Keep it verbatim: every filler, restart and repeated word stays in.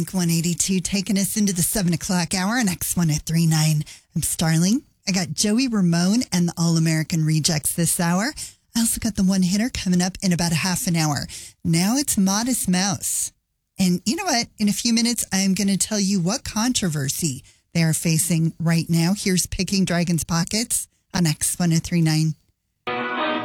Blink one eighty-two taking us into the seven o'clock hour on X one oh three point nine. I'm Starling. I got Joey Ramone and the All-American Rejects this hour. I also got the one hitter coming up in about a half an hour. Now it's Modest Mouse. And you know what? In a few minutes, I'm going to tell you what controversy they are facing right now. Here's Picking Dragons Pockets on X one oh three point nine.